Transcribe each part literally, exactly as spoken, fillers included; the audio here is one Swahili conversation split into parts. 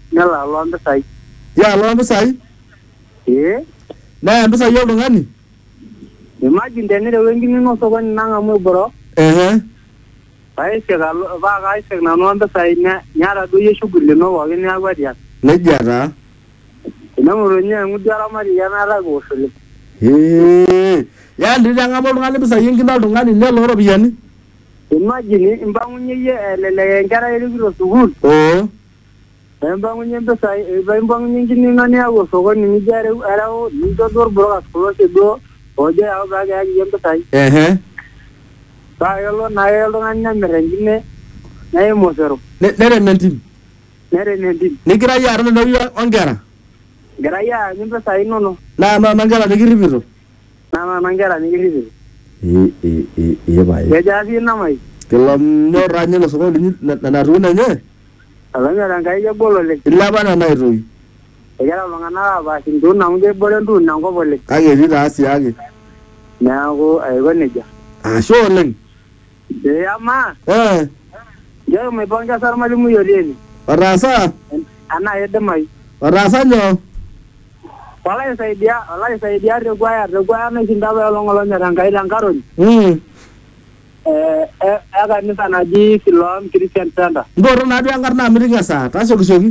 nela lo mpisai. Ya lo mpisai? Eh? Na mpisai oltung'ani? Imagine tenire enkine ino sokoni nang'amu bro. Ehe. Paisek alo paa kaisek nanu mpisai nyara duo yie shughuli ino pookin niaku atiak. Nejia taa. Inang'oronye eng'udia ramati yanata kiwoshole. Eh. Yani nang'amu oltung'ani mpisai enkine oltung'ani nelo ropiyiani? Imagine impang'unye yie elelek enkerai erikito sukuul. Oo. Impang'unye mpisai impang'unye enkine ino niaku sokoni nijo ereu nijo duo orburokas kulo duo ojo yau pee kiyaki yie mpisai. Ehe. Paa kelo naake oltung'ani nemirr enkine neimu osero. Nerem entim? Nerem entim. Nigira yie aton tenewueji onkera? Egira yie aanyu mpisai inonok. Naa nona nkera nikirripito? Naa nona nkera nikirripito. Eh eh eh eh pae. Kejaa sii namai? Kilo nyorra nye ilo sokoni nena tuun enye? Olonyor Enkai kegol oleng. Ilepa nena aitoki? Egira iltung'anak apaash intuun amu kebore entuun enkop oleng. Kake etii taa sii ake. Neeku aiko nejia. Ashe oleng. Ee amaa? Eh. Njo maipongeza ormalimui Otieno. Otaasa? Anaa idimayu. Otaasa nyoo? Olaisaidia olaisaidia tekwaya tekwaya naishinda apa olong'olonyor Enkai tenkaroni. Mm. Eh ekanisa naji Siloam Christian Center. Mboto naduo enkarna amu iting'esa tasiokisioki.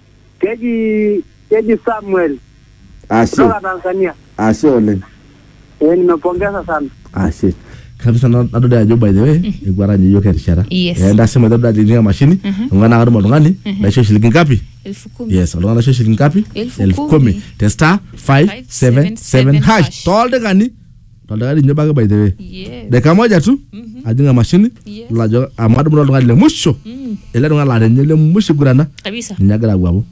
Keji keji Samuel. Ashe. Kutoka Tanzania. Ashe oleng. Eh nimepongeza sana. Ashe. Kabisa nadodai ajo by the way iguara nyiyo kerishara. Yes. Eh ndasema dodai dinga mashini ngana ngado oltung'ani naisho shilingi ngapi? elfu kumi. Yes, oltung'ani naisho shilingi ngapi? elfu kumi. Te star five seven seven hash. Toldekani. Toldekani nyo bake by the way. Yes. Dakika moja tu ajinga mashini Yes. lajo amadu oltung'ani le musho. Ele tung'ani la renye le musho gurana. Kabisa. Nyagira gwapo.